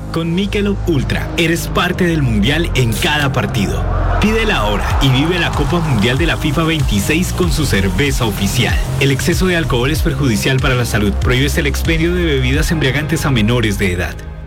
Con Michelob Ultra, eres parte del Mundial en cada partido. Pídela ahora y vive la Copa Mundial de la FIFA 26 con su cerveza oficial. El exceso de alcohol es perjudicial para la salud. Prohíbes el expendio de bebidas embriagantes a menores de edad.